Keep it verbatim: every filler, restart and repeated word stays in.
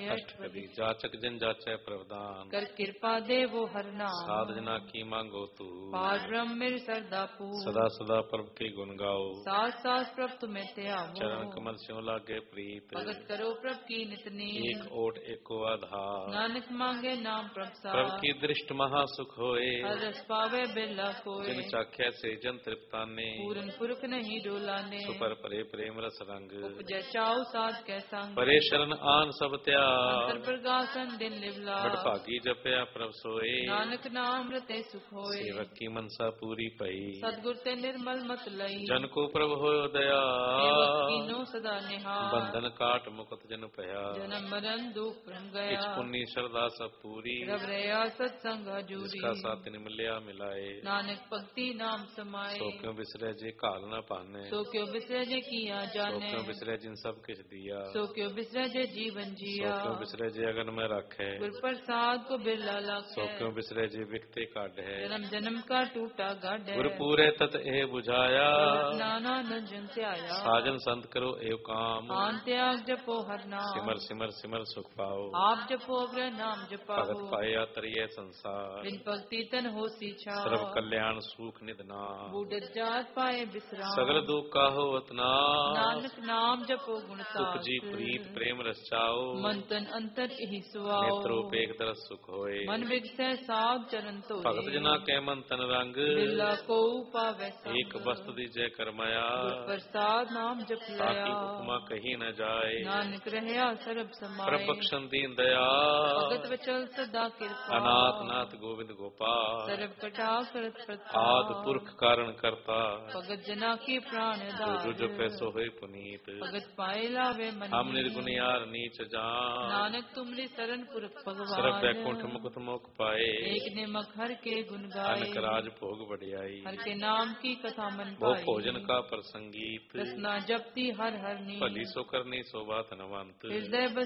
अष्टपदी। जाचक जन जाचै प्रवदान, कर कृपा दे वो हर नाम। साध जना की मांगो तू, पार ब्रह्म मेरी सरदा पू। सदा सदा प्रभु के गुण गाओ, साथ साथ प्रभु तुम्हें त्यागो। चरण कमल स्यों लागे प्रीत, भगत करो प्रभु की नितनी। एक ओट एको आधार, नानक मांगे नाम प्रभु सा। प्रभु की दृष्ट महासुख होए, हर रस पावे बिरला कोय। जिन चाख्या से जन तृप्ताने, पूरन पुरख नहीं डोलाने। सुपर परे प्रेम रस रंग, उपजै चाऊ साध कै संग। परे शरण आन सब त्याग, अंतर प्रगासन दिन लिवला। बड़ भागी जपया प्रभु सोए, नानक नाम रते सुख होए। सेवक की मनसा पूरी पई, सतगुर ते निर्मल मत लई। जन को प्रभु होयो दया, सेवक कीनो सदा निहार। बंधन काट मुकुत जन पया, जन्म मरण दुख भ्रम गया। इच पुन्नी श्रद्धा सब पूरी, रब रया सत्संग हजूरी। जिसका साथ निम लिया मिलाए, नानक भक्ति नाम समाए। सो क्यों बिसरे जे काल न पाने, सो क्यों बिसरे जे किया सो जाने। क्यों बिसरे जिन सब किछ दिया, सो क्यों बिसरे जे जीवन सो जिया। क्यों बिसरे जे अगन में रखे, गुर प्रसाद को बिरला लाखे। सो क्यों बिसरे जे विकते काढ़े, जन्म जन्म का टूटा गाढ़। गुर पूरे तत ए बुझाया, नाना नंजन से आया। साजन संत करो एव काम, आन त्याग जपो हर नाम। सिमर सिमर सिमर सुख पाओ, आप जपो अग्र नाम जपाओ। भगत पाया तरिये संसार, बिन भक्ति तन हो सीछा। सर्व कल्याण सुख निधना, बूढ़ जात पाए विश्राम। सगल दुख का हो अतना, नानक नाम जपो गुण उपजी प्रीत प्रेम रस चाओ, मन तन अंतर यही सुआओ। नेत्रोपेक दरस सुख होए, मन विगसै साग चरण तो। भगत जना के मन तन रंग, बिरला को पावे संग। एक वस्तु दीजय करमाया, गुर प्रसाद नाम जप ताकि लया। उपमा कही न जाए, नानक रहया सरब समाए। प्रभक्षण दीन दया, भगत वचल सदा कृपा। अनाथ नाथ गोविंद गोपाल, सरब कटा करत प्रताप। आद पुरख कारण करता, भगत जना की प्राण जो जो दार। जपै सो होय पुनीत, भगत पाए लावे मन। हम निर्गुण यार नीच जान, नानक तुमरी शरण पुरख सरब भगवान। बैकुंठ मुकुट मोख पाए, एक निमक हर के गुण गाए। अनक राज भोग बढ़ियाई, हर के नाम की कथा मन वो पाई। भोजन का प्रसंगीत, रसना जपती हर हर नी। भली सो करनी शोभा धनवंत, हृदय